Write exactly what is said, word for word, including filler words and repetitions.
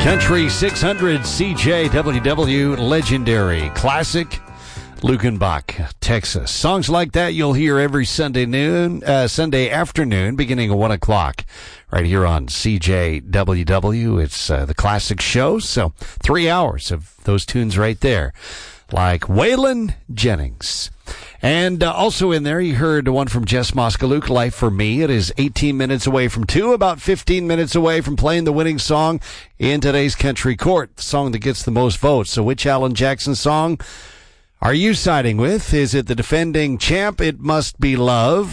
Country six hundred C J W W legendary classic, Lukenbach, Texas. Songs like that you'll hear every Sunday noon, uh, Sunday afternoon, beginning at one o'clock, right here on C J W W. It's uh, the classic show, so three hours of those tunes right there, like Waylon Jennings. And uh, also in there, you heard one from Jess Moskaluk, Life for Me. It is eighteen minutes away from two, about fifteen minutes away from playing the winning song in today's Country Court, the song that gets the most votes. So which Alan Jackson song are you siding with? Is it the defending champ, It Must Be Love?